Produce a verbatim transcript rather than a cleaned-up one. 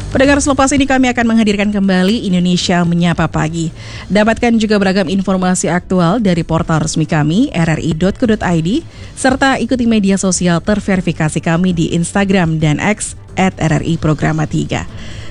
Pendengar, selepas ini kami akan menghadirkan kembali Indonesia Menyapa Pagi. Dapatkan juga beragam informasi aktual dari portal resmi kami r r i dot co dot i d serta ikuti media sosial terverifikasi kami di Instagram dan X at r r i programa tiga.